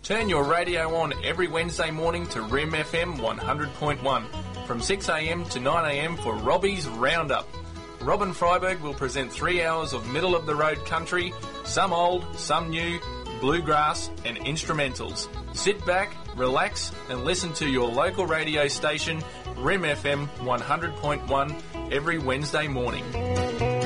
Turn your radio on every Wednesday morning to Rim FM 100.1 from 6am to 9am for Robbie's Roundup. Robin Freiberg will present 3 hours of middle-of-the-road country, some old, some new, bluegrass and instrumentals. Sit back, relax and listen to your local radio station, Rim FM 100.1, every Wednesday morning.